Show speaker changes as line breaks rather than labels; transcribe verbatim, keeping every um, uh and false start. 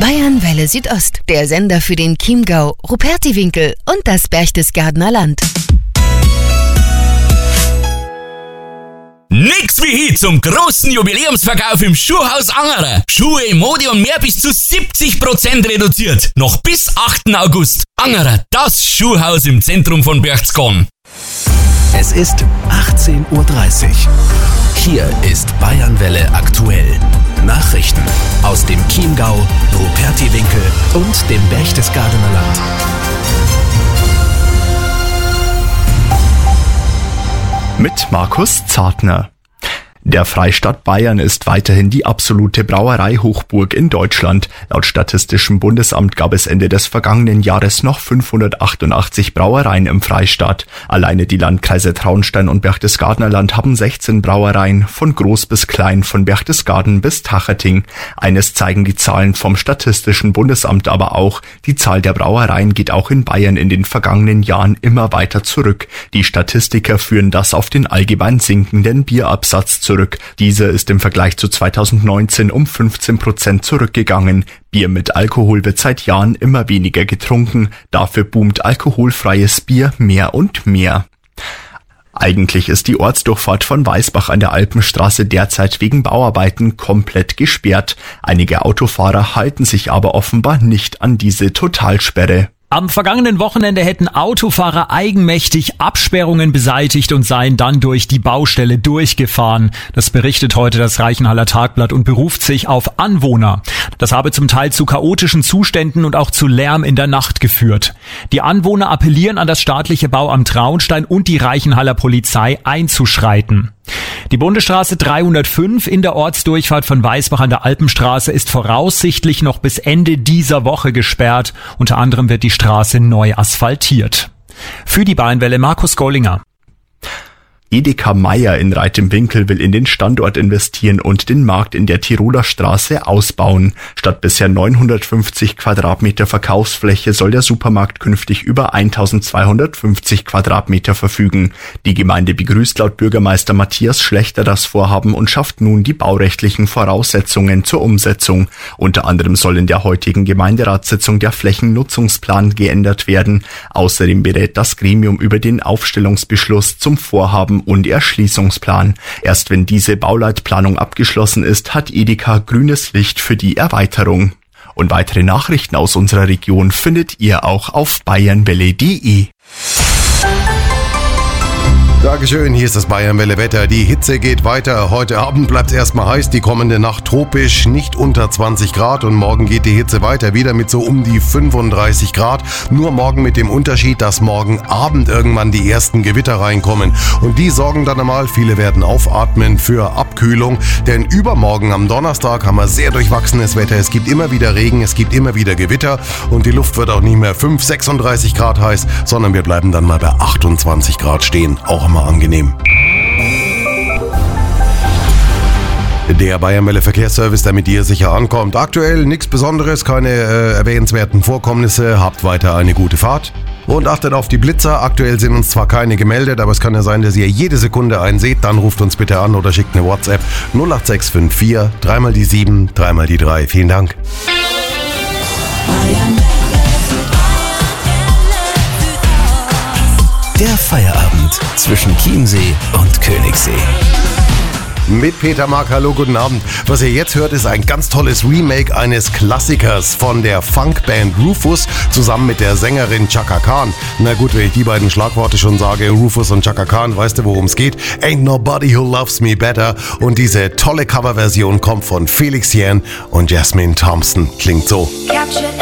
Bayernwelle Südost, der Sender für den Chiemgau, Rupertiwinkel und das Berchtesgadener Land.
Nix wie hier zum großen Jubiläumsverkauf im Schuhhaus Angerer. Schuhe, Mode und mehr bis zu siebzig Prozent reduziert. Noch bis achten August. Angerer, das Schuhhaus im Zentrum von Berchtesgaden.
Es ist achtzehn Uhr dreißig. Hier ist Bayernwelle aktuell. Nachrichten aus dem Chiemgau, Rupertiwinkel und dem Berchtesgadener Land.
Mit Markus Zartner. Der Freistaat Bayern ist weiterhin die absolute Brauerei-Hochburg in Deutschland. Laut Statistischem Bundesamt gab es Ende des vergangenen Jahres noch fünfhundertachtundachtzig Brauereien im Freistaat. Alleine die Landkreise Traunstein und Berchtesgadener Land haben sechzehn Brauereien, von groß bis klein, von Berchtesgaden bis Tacheting. Eines zeigen die Zahlen vom Statistischen Bundesamt aber auch. Die Zahl der Brauereien geht auch in Bayern in den vergangenen Jahren immer weiter zurück. Die Statistiker führen das auf den allgemein sinkenden Bierabsatz zurück. Dieser ist im Vergleich zu zweitausendneunzehn um fünfzehn Prozent zurückgegangen. Bier mit Alkohol wird seit Jahren immer weniger getrunken. Dafür boomt alkoholfreies Bier mehr und mehr. Eigentlich ist die Ortsdurchfahrt von Weißbach an der Alpenstraße derzeit wegen Bauarbeiten komplett gesperrt. Einige Autofahrer halten sich aber offenbar nicht an diese Totalsperre.
Am vergangenen Wochenende hätten Autofahrer eigenmächtig Absperrungen beseitigt und seien dann durch die Baustelle durchgefahren. Das berichtet heute das Reichenhaller Tagblatt und beruft sich auf Anwohner. Das habe zum Teil zu chaotischen Zuständen und auch zu Lärm in der Nacht geführt. Die Anwohner appellieren an das staatliche Bauamt Traunstein und die Reichenhaller Polizei einzuschreiten. Die Bundesstraße dreihundertfünf in der Ortsdurchfahrt von Weißbach an der Alpenstraße ist voraussichtlich noch bis Ende dieser Woche gesperrt. Unter anderem wird die Straße neu asphaltiert. Für die Bayernwelle Markus Gollinger.
Edeka Meier in Reit im Winkel will in den Standort investieren und den Markt in der Tiroler Straße ausbauen. Statt bisher neunhundertfünfzig Quadratmeter Verkaufsfläche soll der Supermarkt künftig über eintausendzweihundertfünfzig Quadratmeter verfügen. Die Gemeinde begrüßt laut Bürgermeister Matthias Schlechter das Vorhaben und schafft nun die baurechtlichen Voraussetzungen zur Umsetzung. Unter anderem soll in der heutigen Gemeinderatssitzung der Flächennutzungsplan geändert werden. Außerdem berät das Gremium über den Aufstellungsbeschluss zum Vorhaben und Erschließungsplan. Erst wenn diese Bauleitplanung abgeschlossen ist, hat Edeka grünes Licht für die Erweiterung. Und weitere Nachrichten aus unserer Region findet ihr auch auf bayernwelle punkt de.
Dankeschön, hier ist das Bayernwelle Wetter. Die Hitze geht weiter. Heute Abend bleibt es erstmal heiß, die kommende Nacht tropisch, nicht unter zwanzig Grad und morgen geht die Hitze weiter, wieder mit so um die fünfunddreißig Grad. Nur morgen mit dem Unterschied, dass morgen Abend irgendwann die ersten Gewitter reinkommen. Und die sorgen dann einmal, viele werden aufatmen, für Abkühlung. Denn übermorgen am Donnerstag haben wir sehr durchwachsenes Wetter. Es gibt immer wieder Regen, es gibt immer wieder Gewitter und die Luft wird auch nicht mehr fünf, sechsunddreißig Grad heiß, sondern wir bleiben dann mal bei achtundzwanzig Grad stehen. Auch mal angenehm. Der Bayernwelle Verkehrsservice, der mit dir sicher ankommt. Aktuell nichts Besonderes, keine äh, erwähnenswerten Vorkommnisse. Habt weiter eine gute Fahrt. Und achtet auf die Blitzer. Aktuell sind uns zwar keine gemeldet, aber es kann ja sein, dass ihr jede Sekunde einen seht. Dann ruft uns bitte an oder schickt eine WhatsApp null acht sechs fünf vier, dreimal die sieben, dreimal die drei. Vielen Dank.
Der Feierabend zwischen Chiemsee und Königssee.
Mit Peter Mark, hallo, guten Abend. Was ihr jetzt hört, ist ein ganz tolles Remake eines Klassikers von der Funkband Rufus zusammen mit der Sängerin Chaka Khan. Na gut, wenn ich die beiden Schlagworte schon sage, Rufus und Chaka Khan, weißt du, worum es geht? Ain't Nobody Who Loves Me Better. Und diese tolle Coverversion kommt von Felix Jähn und Jasmine Thompson. Klingt so.
Captured